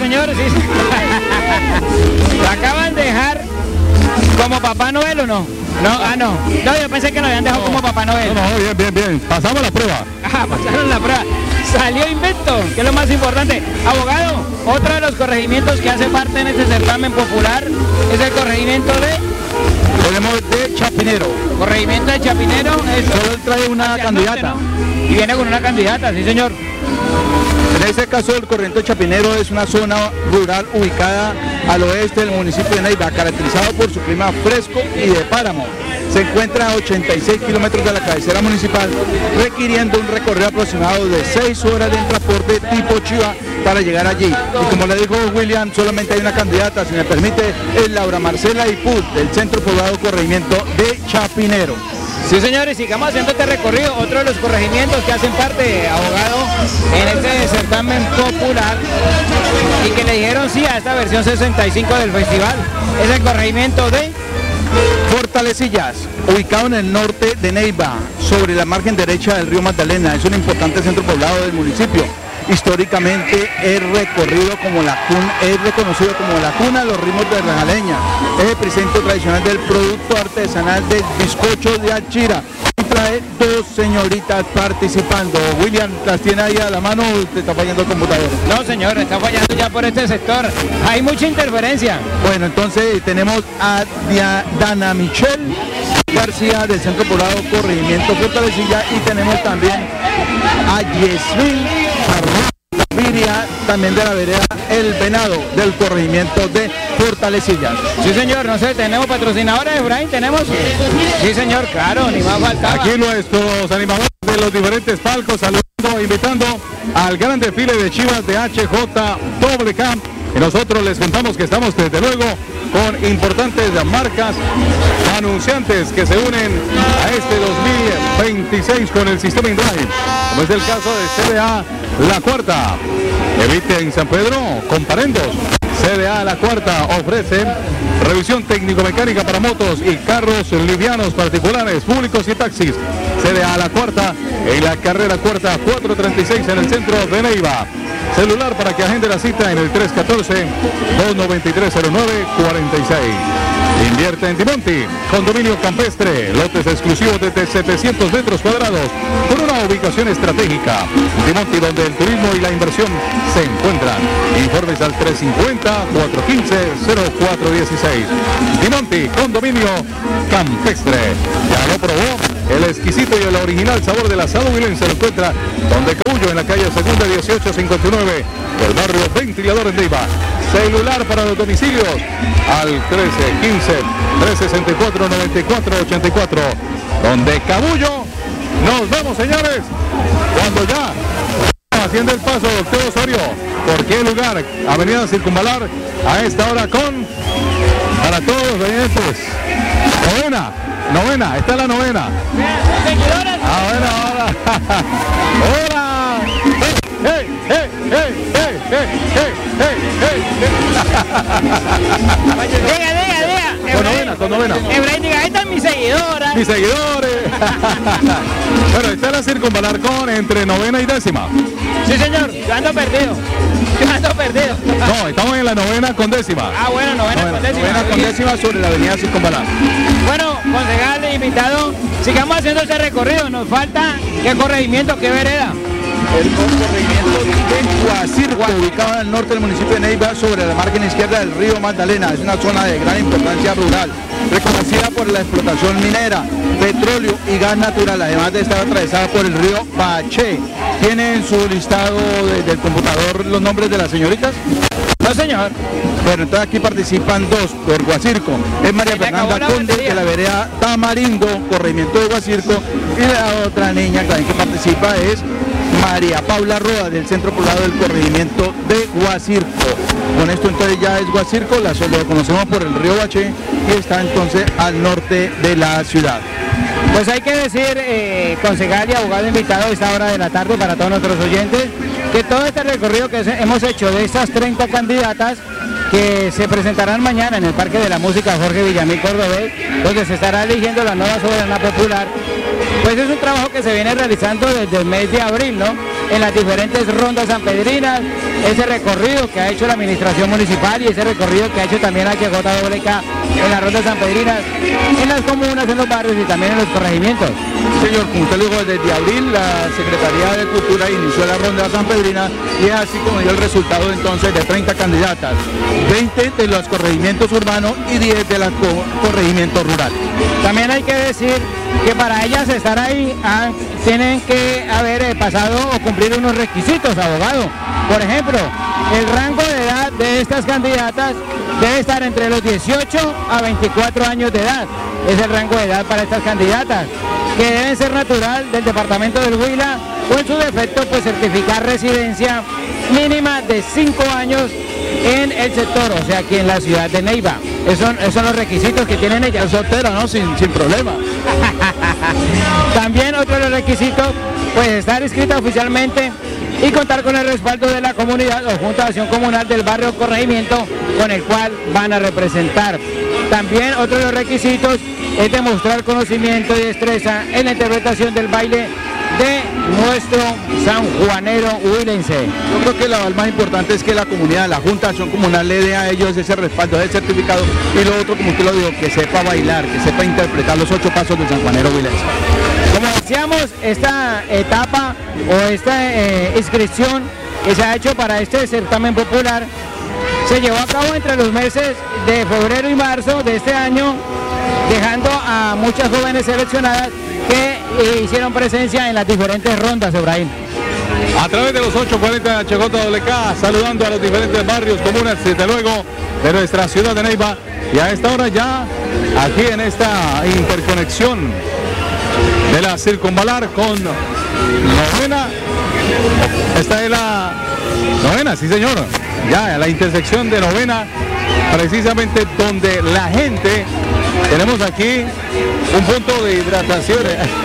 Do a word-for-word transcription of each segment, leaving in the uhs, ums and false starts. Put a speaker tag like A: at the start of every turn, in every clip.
A: señor, sí. ¿Lo acaban de dejar como Papá Noel o no? No, ah, no. No, yo pensé que lo habían dejado no, como Papá Noel.
B: No, no, bien, bien, bien. Pasamos la prueba.
A: Ah, pasaron la prueba. Salió invicto, que es lo más importante. Abogado, otro de los corregimientos que hace parte en este certamen popular es el corregimiento de...
B: Tenemos de Chapinero.
A: Corregimiento de Chapinero. Es
B: solo trae una candidata.
A: Norte, ¿no? Y viene con una candidata, sí señor.
B: En este caso el corregimiento de Chapinero es una zona rural ubicada al oeste del municipio de Neiva, caracterizado por su clima fresco y de páramo. Se encuentra a ochenta y seis kilómetros de la cabecera municipal, requiriendo un recorrido aproximado de seis horas de transporte tipo Chiva para llegar allí. Y como le dijo William, solamente hay una candidata, si me permite, es Laura Marcela Ipud, del Centro Poblado Corregimiento de Chapinero.
A: Sí, señores, sigamos haciendo este recorrido. Otro de los corregimientos que hacen parte, abogado, en este certamen popular y que le dijeron sí a esta versión sesenta y cinco del festival, es el corregimiento de
B: Fortalecillas, ubicado en el norte de Neiva, sobre la margen derecha del río Magdalena. Es un importante centro poblado del municipio. Históricamente es recorrido como la cuna, es reconocido como la cuna de los ritmos de Rejaleña. Es el presente tradicional del producto artesanal del bizcocho de Achira. Y trae dos señoritas participando. William, ¿las tiene ahí a la mano o te está fallando el computador?
A: No, señor, está fallando ya por este sector. Hay mucha interferencia.
B: Bueno, entonces tenemos a Dia, Dana Michelle García del Centro Poblado Corregimiento Fortalecilla y tenemos también a Yesmil Gaviria, también de la vereda El Venado del corregimiento de Fortalecillas.
A: Sí, señor, no sé, tenemos patrocinadores, Efraín, tenemos. Sí, señor, claro, ni más faltaba.
B: Aquí nuestros animadores de los diferentes palcos saludando, invitando al gran desfile de Chivas de H J W K. Y nosotros les contamos que estamos desde luego con importantes marcas anunciantes que se unen a este dos mil veintiséis con el sistema InDrive, como es el caso de C D A La Cuarta. Evite en San Pedro, comparendos. C D A La Cuarta ofrece revisión técnico-mecánica para motos y carros livianos particulares, públicos y taxis. C D A La Cuarta en la carrera cuarta cuatrocientos treinta y seis en el centro de Neiva. Celular para que agende la cita en el tres uno cuatro, dos nueve tres, cero nueve cuatro seis. Invierte en Dimonti, condominio campestre, lotes exclusivos desde setecientos metros cuadrados, con una ubicación estratégica. Dimonti, donde el turismo y la inversión se encuentran. Informes al tres cinco cero, cuatro uno cinco, cero cuatro uno seis. Dimonti, condominio campestre. Ya lo probó. El exquisito y el original sabor del asado huilense se lo encuentra donde Cabullo, en la calle Segunda dieciocho cincuenta y nueve del barrio Ventilador en Neiva. Celular para los domicilios al trece quince, trescientos sesenta y cuatro, noventa y cuatro ochenta y cuatro. Donde Cabullo, nos vemos, señores, cuando ya haciendo el paso, doctor Osorio. ¿Por qué lugar? Avenida Circunvalar a esta hora con, para todos los oyentes, novena. Novena, esta es la novena.
A: Seguidoras.
B: Ah, bueno, ahora. ¡Hola! ¡Hey, hey, hey, hey, hey, hey, hey, hey, hey!
A: Diga, diga, diga.
B: Con novena, con novena.
A: Efraín, diga, ahí están mis seguidoras.
B: Mis seguidores. Bueno, esta es la Circunvalar con entre novena y décima.
A: Sí, señor, yo ando perdido. Yo ando perdido.
B: No, estamos en la novena con décima.
A: Ah, bueno, novena, novena con décima.
B: Novena con décima sobre la avenida Circunvalar.
A: Bueno, concejal, invitado, sigamos haciendo ese recorrido. Nos falta qué corregimiento, qué vereda.
B: El corregimiento de Guacirco, ubicado al norte del municipio de Neiva, sobre la margen izquierda del río Magdalena. Es una zona de gran importancia rural, reconocida por la explotación minera, petróleo y gas natural, además de estar atravesada por el río Baché. ¿Tiene en su listado de, del computador los nombres de las señoritas?
A: No, señor.
B: Bueno, entonces aquí participan dos por Guacirco. Es María Fernanda Conde, de la vereda Tamarindo, corregimiento de Guacirco, y la otra niña también que participa es María Paula Roa, del Centro Poblado del Corregimiento de Guacirco. Con esto entonces ya es Guacirco, la lo conocemos por el río Baché y está entonces al norte de la ciudad.
A: Pues hay que decir, eh, concejal y abogado invitado a esta hora de la tarde para todos nuestros oyentes, que todo este recorrido que hemos hecho de estas treinta candidatas que se presentarán mañana en el Parque de la Música Jorge Villamil Cordobés, donde se estará eligiendo la nueva soberana popular, pues es un trabajo que se viene realizando desde el mes de abril, ¿no? en las diferentes rondas sanpedrinas, ese recorrido que ha hecho la administración municipal y ese recorrido que ha hecho también H J W K en las rondas sanpedrinas, en las comunas, en los barrios y también en los corregimientos.
C: Señor, como usted dijo, desde abril la Secretaría de Cultura inició la ronda sanpedrina y es así como dio el resultado entonces de treinta candidatas, veinte de los corregimientos urbanos y diez de los corregimientos rurales.
A: También hay que decir que para ellas estar ahí ah, tienen que haber eh, pasado o cumplir unos requisitos, abogado. Por ejemplo, el rango de edad de estas candidatas debe estar entre los dieciocho a veinticuatro años de edad. Es el rango de edad para estas candidatas, que deben ser natural del departamento del Huila o en su defecto pues certificar residencia mínima de cinco años en el sector, o sea aquí en la ciudad de Neiva. Esos, esos son los requisitos que tienen ellas.
C: Es soltera, ¿no? Sin, sin problema.
A: También otro de los requisitos, pues estar inscrita oficialmente y contar con el respaldo de la comunidad o Junta de Acción Comunal del barrio o corregimiento con el cual van a representar. También otro de los requisitos es demostrar conocimiento y destreza en la interpretación del baile de nuestro sanjuanero huilense.
C: Yo creo que lo más importante es que la comunidad, la Junta de Acción Comunal le dé a ellos ese respaldo, ese certificado, y lo otro, como usted lo dijo, que sepa bailar, que sepa interpretar los ocho pasos del sanjuanero huilense.
A: Como decíamos, esta etapa o esta eh, inscripción que se ha hecho para este certamen popular se llevó a cabo entre los meses de febrero y marzo de este año, dejando a muchas jóvenes seleccionadas que eh, hicieron presencia en las diferentes rondas, Efraín.
B: A través de los ocho cuarenta de H J W K, saludando a los diferentes barrios, comunas, desde luego, de nuestra ciudad de Neiva. Y a esta hora ya, aquí en esta interconexión de la Circunvalar con Novena, esta es la Novena, sí señor, ya en la intersección de Novena, precisamente donde la gente, tenemos aquí un punto de hidratación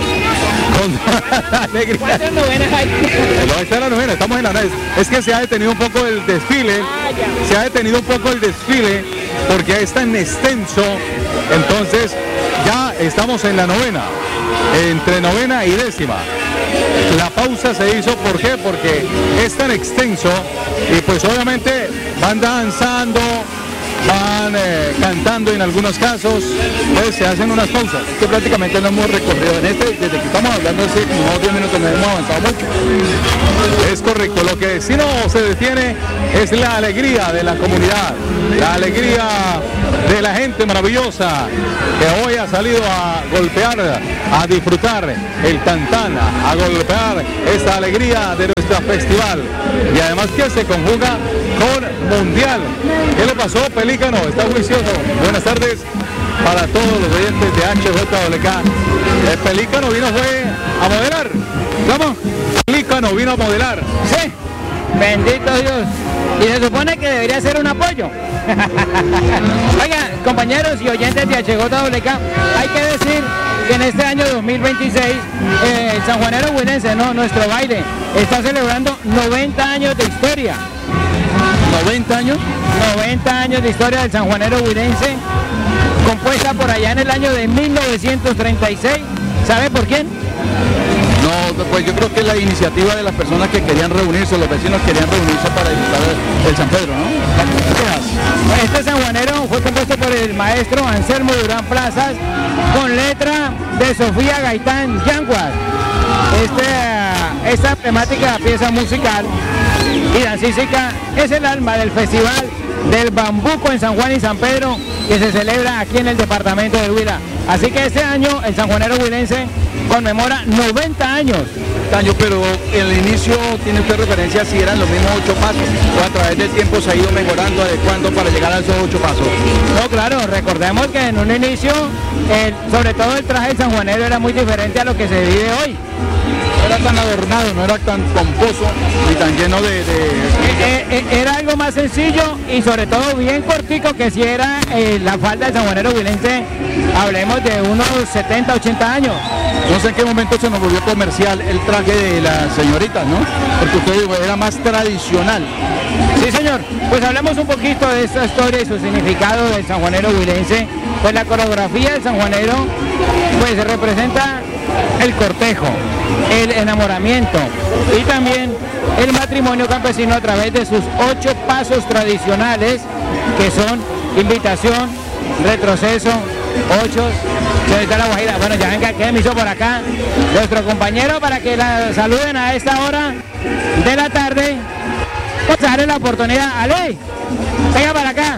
B: con alegría.
A: ¿Cuántas novenas hay?
B: No, esta es la novena, estamos en la novena. Es que se ha detenido un poco el desfile, se ha detenido un poco el desfile porque es tan extenso, entonces ya estamos en la novena, entre novena y décima. La pausa se hizo, ¿por qué? Porque es tan extenso y pues obviamente van danzando, van eh, cantando en algunos casos, pues se hacen unas pausas.
C: Que prácticamente no hemos recorrido en este, desde que estamos hablando hace como diez minutos, no hemos avanzado mucho.
B: Es correcto, lo que sí no se detiene es la alegría de la comunidad, la alegría de la gente maravillosa que hoy ha salido a golpear, a disfrutar el tantana, a golpear esta alegría de nuestro festival y además que se conjuga con mundial. ¿Qué le pasó, Pelícano? Está juicioso. Buenas tardes para todos los oyentes de H J W K. El Pelícano vino fue a modelar. ¿Cómo? Pelícano vino a modelar.
A: Sí, bendito Dios. Y se supone que debería ser un apoyo. Oiga, compañeros y oyentes de H J W K, hay que decir que en este año dos mil veintiséis eh, el sanjuanero huilense, no, nuestro baile, está celebrando noventa años de historia.
C: ¿noventa años?
A: noventa años de historia del sanjuanero huilense, compuesta por allá en el año de mil novecientos treinta y seis. ¿Sabe por quién?
C: No, pues yo creo que la iniciativa de las personas que querían reunirse, los vecinos querían reunirse para disfrutar del San Pedro, ¿no?
A: Este sanjuanero fue compuesto por el maestro Anselmo Durán Plazas, con letra de Sofía Gaitán Yanguas. Este, esta temática pieza musical y dancística es el alma del festival del Bambuco en San Juan y San Pedro, que se celebra aquí en el departamento de Huila. Así que este año el sanjuanero huilense conmemora noventa años.
C: Años, pero en el inicio tiene usted referencia si eran los mismos ocho pasos o a través del tiempo se ha ido mejorando, adecuando para llegar a esos ocho pasos.
A: No, claro, recordemos que en un inicio, el, sobre todo el traje del sanjuanero era muy diferente a lo que se vive hoy.
C: No era tan adornado, no era tan pomposo ni tan lleno de... de...
A: Eh, eh, era algo más sencillo y sobre todo bien cortico, que si era eh, la falda del sanjuanero huilense, hablemos de unos setenta, ochenta años.
C: no sé en qué momento se nos volvió comercial el traje de las señoritas, ¿no? Porque usted dijo, era más tradicional.
A: Sí, señor. Pues hablemos un poquito de esta historia y su significado del sanjuanero huilense. Pues la coreografía del sanjuanero pues representa el cortejo, el enamoramiento y también el matrimonio campesino a través de sus ocho pasos tradicionales que son invitación, retroceso, ocho, señorita La Guajira. Bueno, ya venga, que me hizo por acá nuestro compañero para que la saluden a esta hora de la tarde. Vamos a darle la oportunidad. Ale, venga para acá.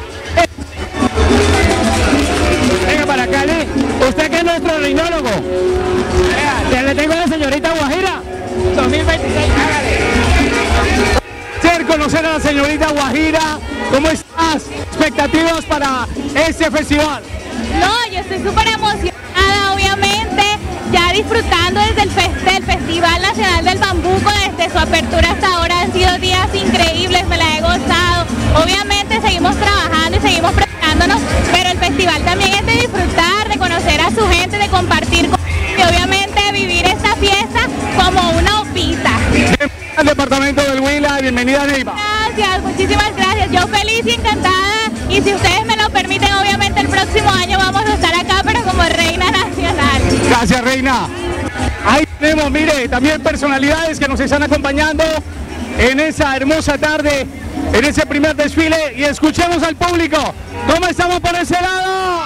A: Venga para acá, Ale. Usted que es nuestro rinólogo. Ya le tengo a la señorita Guajira. dos mil veintiséis, hágale.
D: Quiero conocer a la señorita Guajira. ¿Cómo estás? ¿Expectativas para este festival?
E: No, yo estoy súper emocionada, obviamente, ya disfrutando desde el, fest del Festival Nacional del Bambuco, desde su apertura hasta ahora han sido días increíbles, me la he gozado. Obviamente seguimos trabajando y seguimos preparándonos, pero el festival también es de disfrutar, de conocer a su gente, de compartir con y obviamente vivir esta fiesta como una opita.
D: Bienvenida al departamento del Huila, bienvenida a Neiva.
E: Gracias, muchísimas gracias, yo feliz y encantada, y si ustedes me lo permiten, obviamente el próximo año vamos a estar acá, pero como reina nacional.
D: Gracias, reina. Ahí tenemos, mire, también personalidades que nos están acompañando en esa hermosa tarde, en ese primer desfile, y escuchemos al público. ¿Cómo estamos por ese lado?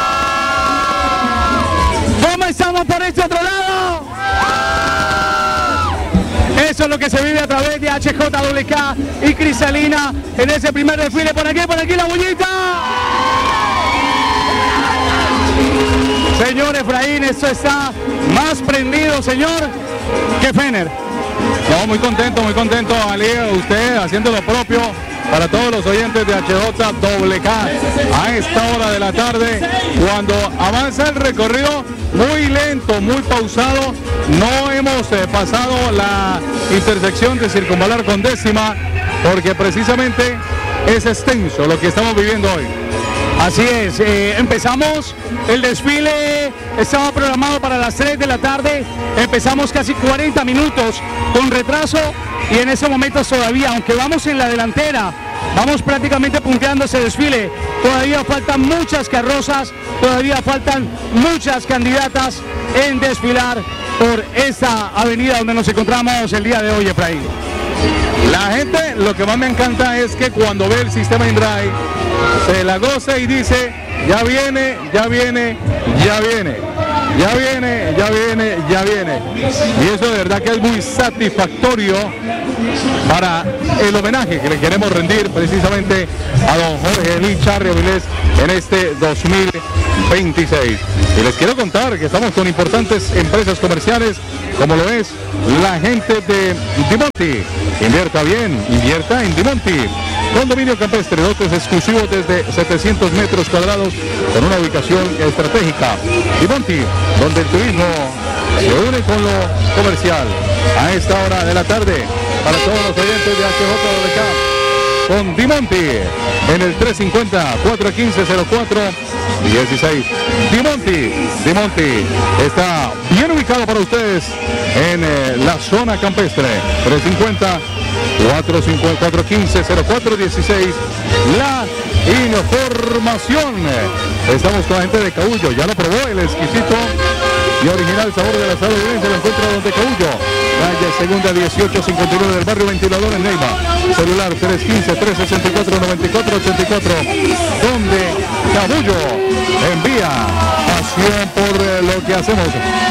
D: ¿Cómo estamos por este otro lado? Eso es lo que se vive a través de H J W K y Cristalina en ese primer desfile. Por aquí, por aquí la bullita. Señor Efraín, esto está más prendido, señor, que Fener.
B: No, muy contento, muy contento, Ali, usted haciendo lo propio para todos los oyentes de H J W K a esta hora de la tarde, cuando avanza el recorrido muy lento, muy pausado. No hemos eh, pasado la intersección de Circunvalar con Décima, porque precisamente es extenso lo que estamos viviendo hoy.
D: Así es, eh, empezamos el desfile, estaba programado para las tres de la tarde, empezamos casi cuarenta minutos con retraso y en ese momento todavía, aunque vamos en la delantera, vamos prácticamente punteando ese desfile, todavía faltan muchas carrozas, todavía faltan muchas candidatas en desfilar por esta avenida donde nos encontramos el día de hoy, Efraín.
B: La gente, lo que más me encanta es que cuando ve el sistema InDrive, se la goza y dice, ya viene, ya viene, ya viene, ya viene, ya viene, ya viene. Y eso de verdad que es muy satisfactorio para el homenaje que le queremos rendir precisamente a don Jorge Elí Charri Avilés en este dos mil veintiséis. Y les quiero contar que estamos con importantes empresas comerciales, como lo es la gente de Dimonti. Invierta bien, invierta en Dimonti. Condominio campestre, lotes exclusivos desde setecientos metros cuadrados con una ubicación estratégica. Dimonti, donde el turismo se une con lo comercial. A esta hora de la tarde, para todos los oyentes de H J W K, con Dimonti en el tres cincuenta, cuatro quince, cero cuatro dieciséis. Dimonti, Dimonti está bien ubicado para ustedes en eh, la zona campestre. tres cincuenta, cuatro quince, cero cuatro dieciséis. La información. Estamos con la gente de Caullo, ya lo probó, el exquisito y original sabor de la salud se lo encuentra donde Caullo, calle segunda dieciocho cincuenta y nueve del barrio Ventilador en Neiva. Celular tres quince, tres sesenta y cuatro, noventa y cuatro ochenta y cuatro, donde Caullo envía pasión por lo que hacemos,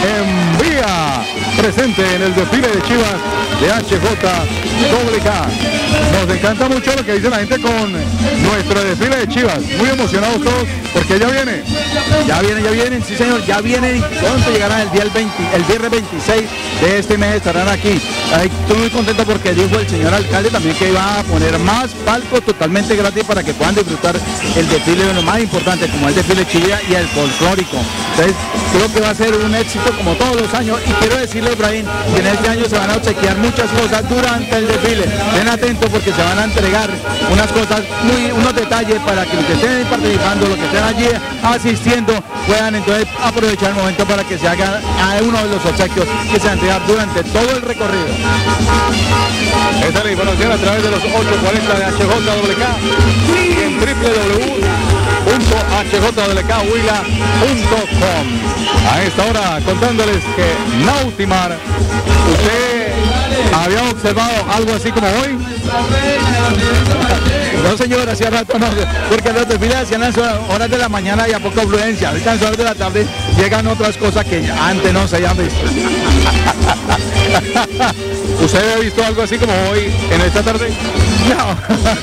B: envía presente en el desfile de Chivas de H J W K. Nos encanta mucho lo que dice la gente con nuestro desfile de Chivas, muy emocionados todos porque ya viene.
C: Ya vienen, ya vienen, sí señor, ya vienen y pronto llegarán el día el, veinte, el viernes veintiséis de este mes, estarán aquí. Ay, estoy muy contento porque dijo el señor alcalde también que iba a poner más palcos totalmente gratis para que puedan disfrutar el desfile de lo más importante, como el desfile chivia y el folclórico. Entonces, creo que va a ser un éxito como todos los años. Y quiero decirle, Efraín, que en este año se van a obsequiar muchas cosas durante el desfile. Estén atentos porque se van a entregar unas cosas, muy, unos detalles para que los que estén participando, los que estén allí asistiendo, puedan entonces aprovechar el momento para que se haga a uno de los obsequios que se va a entregar durante todo el recorrido.
B: Esta es la información a través de los ocho cuarenta de H J W K y en w w w punto h j w k huila punto com. A esta hora contándoles que Nautimar, usted había observado algo así como hoy.
C: No, señor, hacía rato no, porque los desfiles hacían las horas de la mañana y a poca afluencia. Ahorita en las horas de la tarde llegan otras cosas que antes no se habían visto.
B: ¿Usted había visto algo así como hoy en esta tarde?
A: No.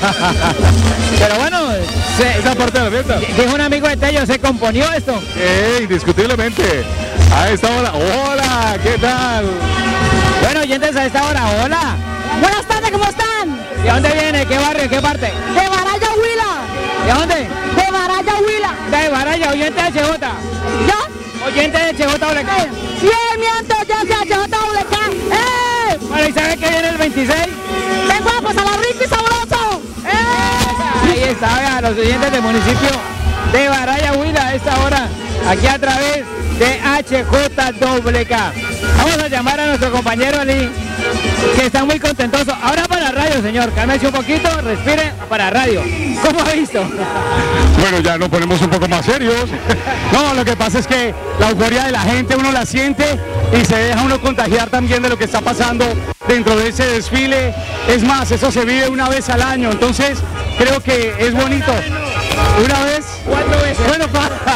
A: Pero bueno, se,
B: esa parte de la fiesta.
A: Dijo un amigo de Tello, ¿se componió esto?
B: Eh, indiscutiblemente. A esta hora, hola, ¿qué tal?
A: Bueno, oyentes, a esta hora, hola.
F: Buenas tardes, ¿cómo están?
A: ¿De dónde viene? ¿Qué barrio? ¿Qué parte?
F: De Baraya, Huila.
A: ¿De dónde?
F: De Baraya, Huila.
A: De Baraya, oyente de H J.
F: ¿Yo?
A: Oyente de H J W K.
F: Sí, miento, yo soy H J W K. ¡Eh!
A: Bueno, ¿y sabe que viene el veintiséis?
F: Vengo a pasar la rico y sabroso. ¡Eh!
A: Ahí está, vean, los oyentes del municipio de Baraya, Huila, a esta hora, aquí a través de H J W K. Vamos a llamar a nuestro compañero Ali, que está muy contentoso. Ahora para radio, señor, cálmese un poquito, respire para radio. ¿Cómo ha visto?
B: Bueno, ya nos ponemos un poco más serios.
D: No, lo que pasa es que la euforia de la gente uno la siente y se deja uno contagiar también de lo que está pasando dentro de ese desfile. Es más, eso se vive una vez al año, entonces creo que es bonito. Una vez,
A: cuatro veces.
D: Bueno,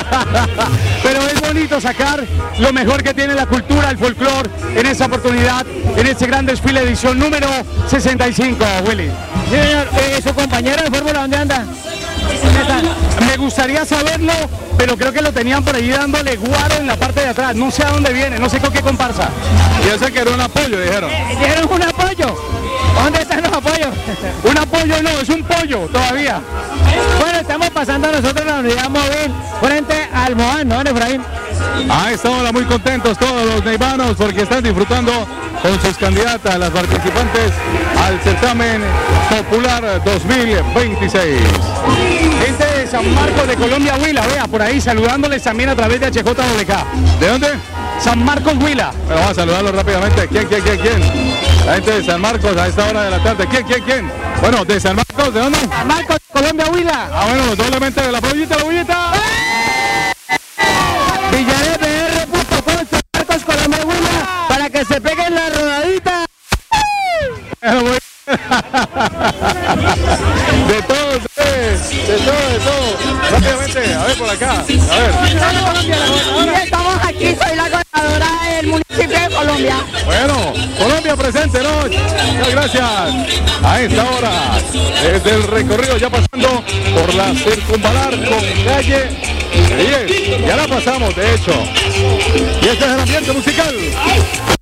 D: pero es bonito sacar lo mejor que tiene la cultura, el folclore, en esta oportunidad, en este gran desfile edición número sesenta y cinco, Willy.
A: Sí, señor. Eh, ¿Su compañero de fórmula dónde anda? ¿Dónde está?
D: Me gustaría saberlo, pero creo que lo tenían por allí dándole guaro en la parte de atrás. No sé a dónde viene, no sé con qué comparsa.
B: Y ese que era un apoyo, dijeron.
A: Eh, ¿Dijeron un apoyo? ¿Dónde están los apoyos?
D: Un apoyo no, es un pollo todavía.
A: Bueno, estamos pasando nosotros la unidad móvil frente al Moán, ¿no, Efraín?
B: A esta hora muy contentos todos los neivanos porque están disfrutando con sus candidatas, las participantes al certamen popular dos mil veintiséis.
D: Gente de San Marcos de Colombia, Huila, vea, por ahí saludándoles también a través de H J W K.
B: ¿De dónde?
D: San Marcos, Huila.
B: Bueno, vamos a saludarlos rápidamente. ¿Quién, quién, quién, quién? La gente de San Marcos a esta hora de la tarde. ¿Quién, quién, quién? Bueno, de San Marcos, ¿de dónde?
A: San Marcos, Colombia, Huila.
B: Ah, bueno, doblemente de la pollita, la pollita.
A: Villares B R punto com, San Marcos, Colombia, Huila, para que se peguen la rodadita.
B: De todo, de todo, de todo. Rápidamente, a ver por acá. A ver.
F: Estamos aquí, soy la gobernadora del municipio de Colombia.
B: Bueno, Colombia presente, ¿no? Muchas gracias. A esta hora, desde el recorrido ya pasando por la circunvalar con calle diez. Ya la pasamos, de hecho. Y este es el ambiente musical.